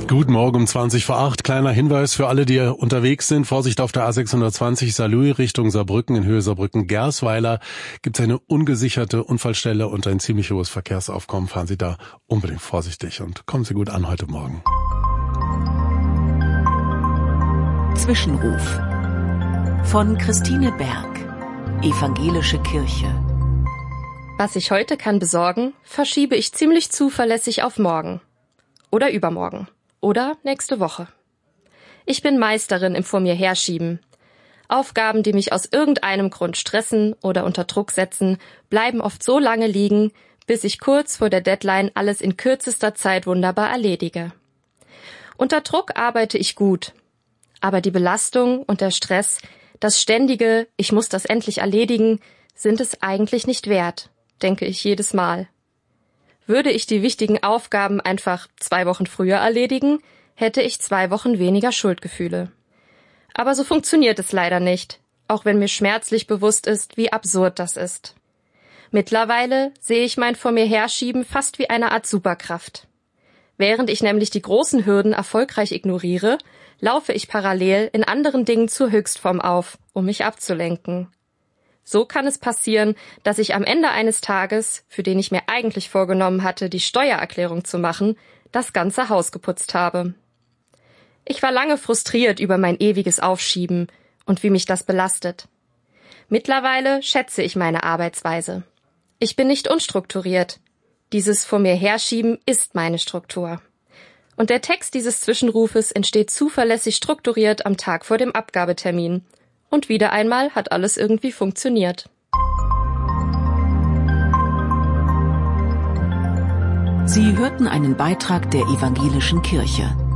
Guten Morgen um 7:20. Kleiner Hinweis für alle, die unterwegs sind. Vorsicht auf der A620 Saarlouis Richtung Saarbrücken. In Höhe Saarbrücken-Gersweiler gibt es eine ungesicherte Unfallstelle und ein ziemlich hohes Verkehrsaufkommen. Fahren Sie da unbedingt vorsichtig und kommen Sie gut an heute Morgen. Zwischenruf von Christine Berg, Evangelische Kirche. Was ich heute kann besorgen, verschiebe ich ziemlich zuverlässig auf morgen. Oder übermorgen. Oder nächste Woche. Ich bin Meisterin im Vor mir herschieben. Aufgaben, die mich aus irgendeinem Grund stressen oder unter Druck setzen, bleiben oft so lange liegen, bis ich kurz vor der Deadline alles in kürzester Zeit wunderbar erledige. Unter Druck arbeite ich gut. Aber die Belastung und der Stress, das ständige „Ich muss das endlich erledigen", sind es eigentlich nicht wert, denke ich jedes Mal. Würde ich die wichtigen Aufgaben einfach 2 Wochen früher erledigen, hätte ich 2 Wochen weniger Schuldgefühle. Aber so funktioniert es leider nicht, auch wenn mir schmerzlich bewusst ist, wie absurd das ist. Mittlerweile sehe ich mein Vor mir herschieben fast wie eine Art Superkraft. Während ich nämlich die großen Hürden erfolgreich ignoriere, laufe ich parallel in anderen Dingen zur Höchstform auf, um mich abzulenken. So kann es passieren, dass ich am Ende eines Tages, für den ich mir eigentlich vorgenommen hatte, die Steuererklärung zu machen, das ganze Haus geputzt habe. Ich war lange frustriert über mein ewiges Aufschieben und wie mich das belastet. Mittlerweile schätze ich meine Arbeitsweise. Ich bin nicht unstrukturiert. Dieses Vor mir herschieben ist meine Struktur. Und der Text dieses Zwischenrufes entsteht zuverlässig strukturiert am Tag vor dem Abgabetermin. Und wieder einmal hat alles irgendwie funktioniert. Sie hörten einen Beitrag der Evangelischen Kirche.